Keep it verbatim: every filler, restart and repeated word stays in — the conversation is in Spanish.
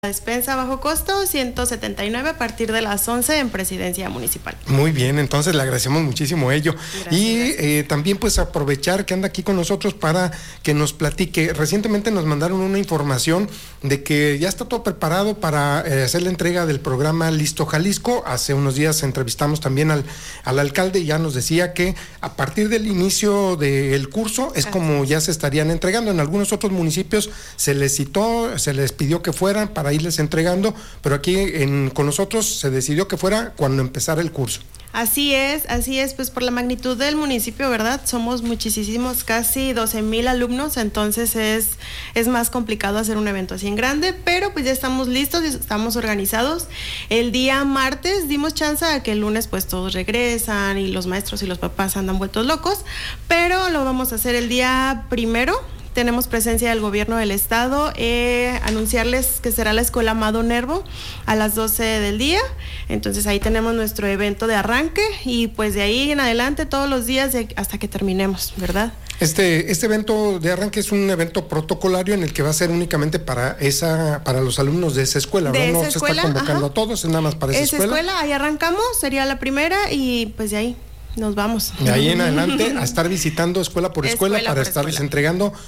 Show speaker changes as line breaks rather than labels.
La despensa bajo costo, ciento setenta y nueve a partir de las once en Presidencia Municipal.
Muy bien, entonces le agradecemos muchísimo ello. Gracias, y gracias. Eh, también pues aprovechar que anda aquí con nosotros para que nos platique. Recientemente nos mandaron una información de que ya está todo preparado para eh, hacer la entrega del programa Listo Jalisco. Hace unos días entrevistamos también al, al alcalde y ya nos decía que a partir del inicio del curso es como ya se estarían entregando. En algunos otros municipios se les citó, se les pidió que fueran para irles entregando, pero aquí en, con nosotros se decidió que fuera cuando empezara el curso.
Así es, así es, pues por la magnitud del municipio, ¿verdad? Somos muchísimos, casi doce mil alumnos, entonces es, es más complicado hacer un evento así en grande, pero pues ya estamos listos y estamos organizados. El día martes dimos chance a que el lunes pues todos regresan y los maestros y los papás andan vueltos locos, pero lo vamos a hacer el día primero. Tenemos presencia del gobierno del estado, eh, anunciarles que será la escuela Amado Nervo a las doce del día, entonces ahí tenemos nuestro evento de arranque y pues de ahí en adelante todos los días de, hasta que terminemos, ¿verdad?
Este, este evento de arranque es un evento protocolario en el que va a ser únicamente para esa, para los alumnos de esa escuela,
de
¿no?
Esa
no
escuela,
se está convocando
ajá.
a todos, es nada más para esa,
esa
escuela.
escuela, ahí arrancamos, sería la primera y pues de ahí nos vamos.
De ahí en adelante a estar visitando escuela por escuela, escuela para por estarles escuela. entregando